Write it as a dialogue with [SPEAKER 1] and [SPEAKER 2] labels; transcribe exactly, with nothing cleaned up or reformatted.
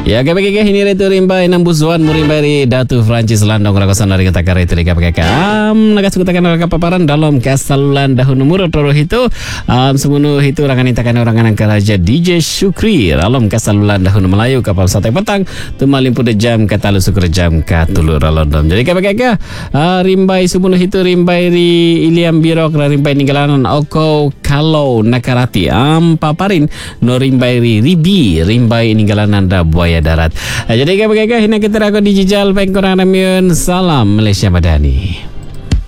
[SPEAKER 1] Ya, kapag ini itu rimbai enam buzuan murimbai ri Datu Francis Landong rakosan dari kata kara itu kapag am nagas kutakan orang paparan dalam kasalulan dahun umur toro itu am semunu itu rangan itakan orang anak karaja D J Syukri dalam kasalulan dahun Melayu kapal sate petang tumalim pude jam katalu syukur jam katulur London. Jadi kapag uh, rimbai semunu itu rimbai ri Iliam Birok rimbai ninggalanan Oko kalau nakarati am paparin no rimbai ri Ribi rimbai ninggalanan da buaya darat. Jadi kapag hina kita rakon dijijal pengkorang namyun salam Malaysia Madani.